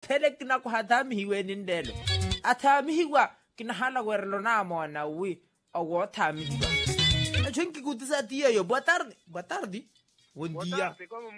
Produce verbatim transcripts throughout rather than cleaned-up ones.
phele kina ko hathami hiwe nindelo athami hiwa kina hala werlo na mona wi awo thami hiwa achonki kutisa tia yo boa tarde boa tarde bom dia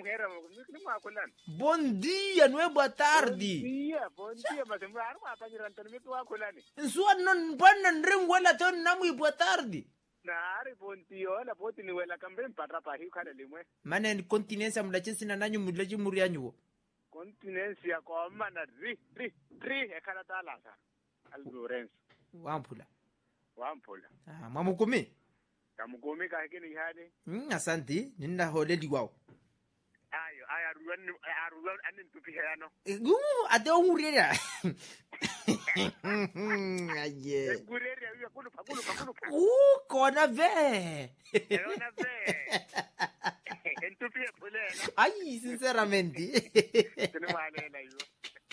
bom dia não é boa tarde bom dia bom dia mas eu não vou apanhar antônio me tua colani sua não bana nrengola ton namu boa tarde Nari pontiyo la poti ni wela kambe mpatra pa hiu kale limwe. Mana ni continensia mulache sina nanyu mulache murianyu. Continensia kwa mana ri ri ri e kala tala sa. Al Lorenzo. Wampula. Wampula. Ah mamukumi. Kamukumi ka hikini hadi. Mm asante ninda holeli wao. Ayo aya ruwan aruwan anin tupi hayano. Uh ade ongurera. Aye. Ngurera uya kulu pakulu pakulu. Uh kona ve. Kona ve. Entupi pole. Ai sinceramente. Tene male la yo.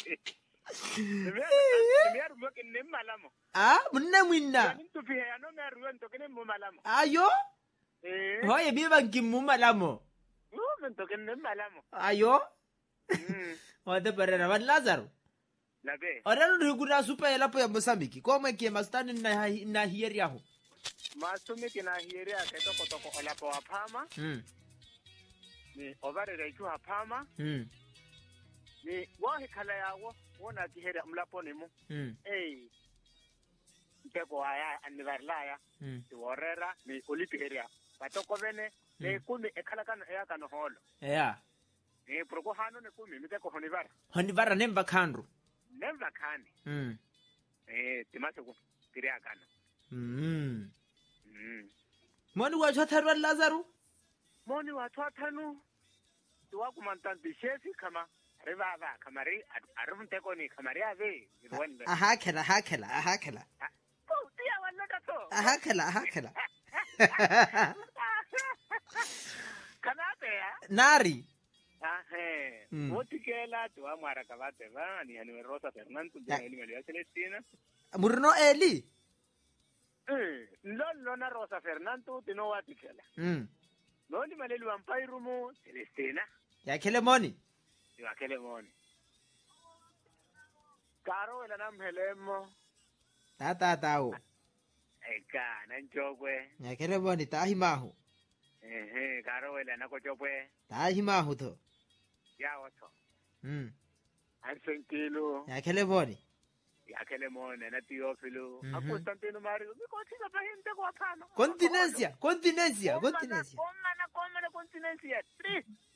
Me aruwa kenne malamo. Ah munna munna. Entupi hayano me aruwa ntokene mu malamo. Ayo? Eh. Hoye biba nkimu malamo. Uh ntokene malamo. Ayo? Mm. Wade parera van Lazaro. Labe. Ora no riguna super ela po ya Mozambique. Como é que mastani na na hieri yaho? Masumi kina hieri aketo kotoko ola po apama. Mm. Ni ovare reju apama. Mm. Ni wahi kala yawo wona tiheri amlapo nimu. Mm. Eh. Nteko aya anivarlaya. Mm. Tiworera ni olipiheria. Batoko bene ne kumi ekala kana ya kana holo. Yeah. Ni proko hano ne kumi miteko honivara. Honivara nemba khandro. Nemba khani. Mm. Eh timase ku tiria kana. Mm. Mm. Moni wa chatharwa Lazaro? Moni wa twatanu. Tuwa kumantanti shefi kama rivava kamari arumteko ni kamari ave. Aha kala aha kala aha kala. Oh tia wala to. Aha kala aha kala. Kanate ya? Nari. Ahe. Motikela tuwa mara kabate ba ni ani Rosa Fernando de ni Maria Celestina. Murno Eli. Eh, lolo na Rosa Fernando tino watikela. Mm. Lo ni malelu ampairumu Celestina. Ya kele moni. Ya kele moni. Karo ela nam helemo. Ta ta tao. Eka nanchokwe. Ya kele moni ta himahu. Eh eh karo ela nakochopwe. Ta himahu to. Ya wato. Mm. Ansenkilo. Ya kele moni. Ya kele moni na Teofilo. Constantino Mario. Miko tika pa gente kwa pano. Continencia, continencia, continencia. Koma na koma na continencia. Tri.